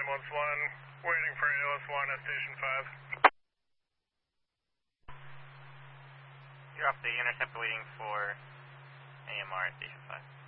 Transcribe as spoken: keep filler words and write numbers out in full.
ambulance one, waiting for A L S one at station five. You're off the intercept waiting for A M R at station five.